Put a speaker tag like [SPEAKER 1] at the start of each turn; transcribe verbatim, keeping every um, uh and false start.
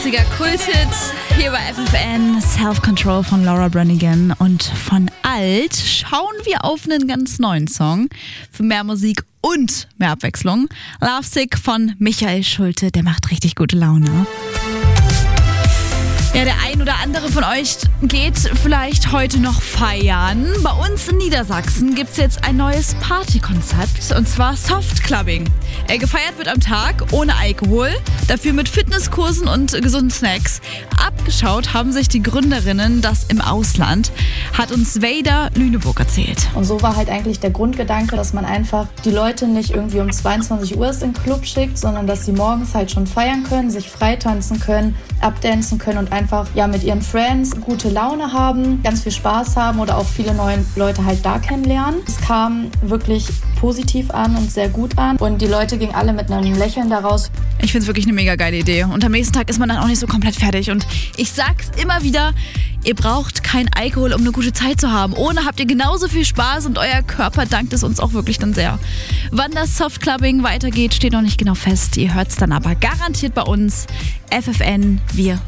[SPEAKER 1] einziger Kulthit hier bei F F N, Self-Control von Laura Branigan. Und von alt schauen wir auf einen ganz neuen Song für mehr Musik und mehr Abwechslung. Lovesick von Michael Schulte, der macht richtig gute Laune. Ja, der ein oder andere von euch geht vielleicht heute noch feiern. Bei uns in Niedersachsen gibt es jetzt ein neues Partykonzept, und zwar Softclubbing. Äh, gefeiert wird am Tag ohne Alkohol, dafür mit Fitnesskursen und gesunden Snacks. Abgeschaut haben sich die Gründerinnen das im Ausland, hat uns Vader Lüneburg erzählt.
[SPEAKER 2] Und so war halt eigentlich der Grundgedanke, dass man einfach die Leute nicht irgendwie um zweiundzwanzig Uhr in den Club schickt, sondern dass sie morgens halt schon feiern können, sich freitanzen können, abdancen können und einfach einfach ja, mit ihren Friends gute Laune haben, ganz viel Spaß haben oder auch viele neue Leute halt da kennenlernen. Es kam wirklich positiv an und sehr gut an und die Leute gingen alle mit einem Lächeln daraus.
[SPEAKER 1] Ich finde es wirklich eine mega geile Idee und am nächsten Tag ist man dann auch nicht so komplett fertig und ich sag's immer wieder, ihr braucht keinen Alkohol, um eine gute Zeit zu haben. Ohne habt ihr genauso viel Spaß und euer Körper dankt es uns auch wirklich dann sehr. Wann das Softclubbing weitergeht, steht noch nicht genau fest. Ihr hört's dann aber garantiert bei uns. F F N, wir